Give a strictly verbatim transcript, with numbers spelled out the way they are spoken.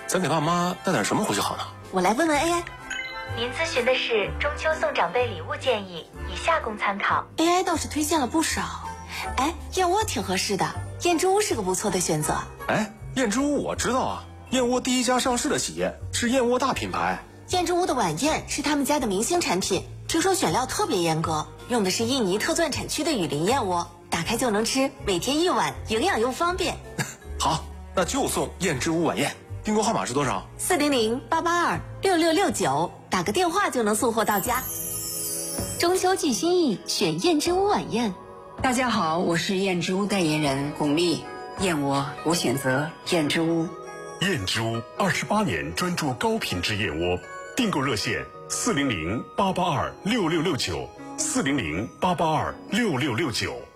咱给爸妈带点什么回去好呢？ 我来问问 A I。 您咨询的是中秋送长辈礼物建议，以下供参考。 A I 倒是推荐了不少。哎，燕窝挺合适的，燕之屋是个不错的选择。 哎，燕之屋我知道啊，燕窝第一家上市的企业是燕窝大品牌。 燕之屋的晚宴是他们家的明星产品，听说选料特别严格，用的是印尼特钻产区的雨林燕窝，打开就能吃，每天一碗，营养又方便。 好，那就送燕之屋晚宴。订购号码是多少？ 四零零八八二六六六九，打个电话就能送货到家。 中秋寄心意，选燕之屋晚宴。 大家好，我是燕之屋代言人巩俐。燕窝我选择燕之屋。 燕之屋二十八年专注高品质燕窝，订购热线四零零八八二六六六九，四零零八八二六六六九。